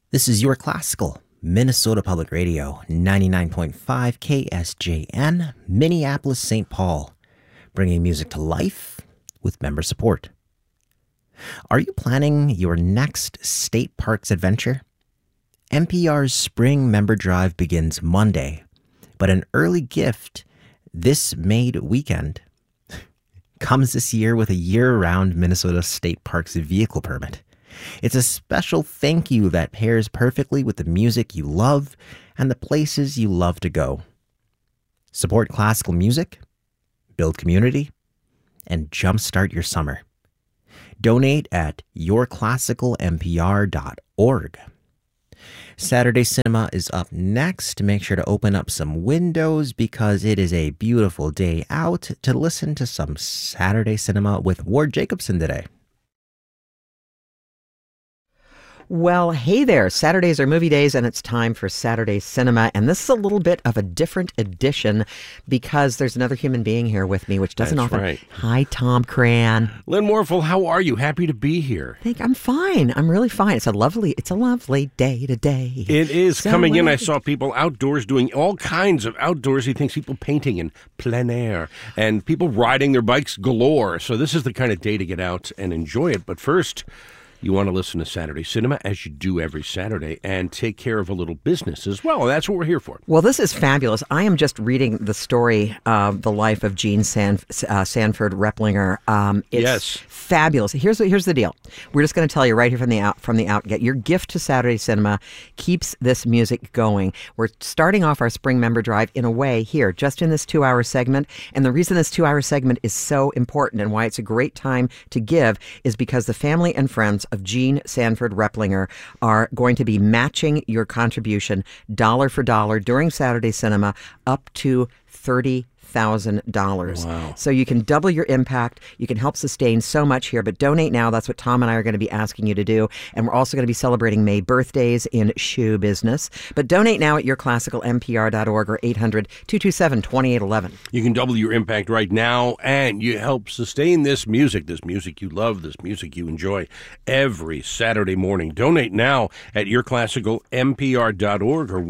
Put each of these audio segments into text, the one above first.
This is Your Classical, Minnesota Public Radio, 99.5 KSJN, Minneapolis, St. Paul, bringing music to life with member support. Are you planning your next state parks adventure? NPR's Spring Member Drive begins Monday, but an early gift this May weekend comes this year with a year-round Minnesota State Parks vehicle permit. It's a special thank you that pairs perfectly with the music you love and the places you love to go. Support classical music, build community, and jumpstart your summer. Donate at yourclassicalnpr.org. Saturday Cinema is up next. Make sure to open up some windows because it is a beautiful day out to listen to some Saturday Cinema with Ward Jacobson today. Well, hey there. Saturdays are movie days, and it's time for Saturday Cinema. And this is a little bit of a different edition because there's another human being here with me, which doesn't That's often. right. Hi, Tom Cran. Lynn Morrill, how are you? Happy to be here. I'm fine. I'm really fine. It's a lovely day today. It is. So Coming in, I what- saw people outdoors doing all kinds of outdoorsy things, people painting in plein air, and people riding their bikes galore. So this is the kind of day to get out and enjoy it. But first, you want to listen to Saturday Cinema, as you do every Saturday, and take care of a little business as well. And that's what we're here for. Well, this is fabulous. I am just reading the story of the life of Gene Sanford Replinger. It's Yes. fabulous. Here's the deal. We're just going to tell you right here from the outget. Your gift to Saturday Cinema keeps this music going. We're starting off our spring member drive in a way here, just in this 2-hour segment. And the reason this 2-hour segment is so important and why it's a great time to give is because the family and friends of Gene Sanford Replinger are going to be matching your contribution dollar for dollar during Saturday Cinema up to $30,000. Wow. So you can double your impact. You can help sustain so much here, but donate now. That's what Tom and I are going to be asking you to do. And we're also going to be celebrating May birthdays in shoe business. But donate now at yourclassicalnpr.org or 800-227-2811. You can double your impact right now, and you help sustain this music you love, this music you enjoy every Saturday morning. Donate now at yourclassicalnpr.org or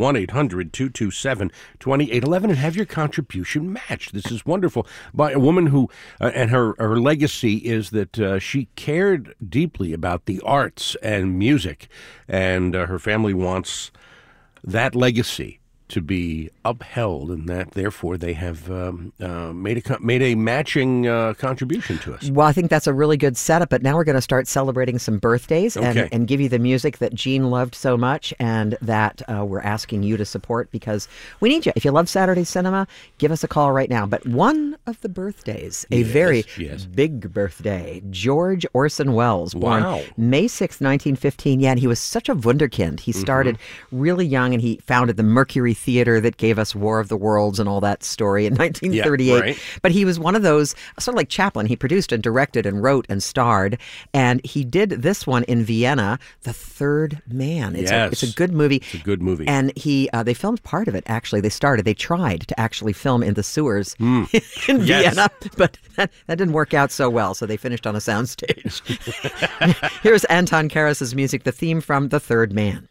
1-800-227-2811 and have your contribution matched. This is wonderful. By a woman who, and her legacy is that she cared deeply about the arts and music, and her family wants that legacy to be upheld, and that therefore they have made a matching contribution to us. Well, I think that's a really good setup, but now we're going to start celebrating some birthdays and give you the music that Gene loved so much and that we're asking you to support because we need you. If you love Saturday Cinema, give us a call right now. But one of the birthdays, a very big birthday, George Orson Welles, born May 6, 1915. Yeah, and he was such a wunderkind. He started really young, and he founded the Mercury Theater that gave us War of the Worlds and all that story in 1938. Yeah, right. But he was one of those, sort of like Chaplin. He produced and directed and wrote and starred. And he did this one in Vienna, The Third Man. It's a good movie. It's a good movie. And they filmed part of it, actually. They tried to actually film in the sewers in Vienna, but that didn't work out so well. So they finished on a soundstage. Here's Anton Karas's music, the theme from The Third Man.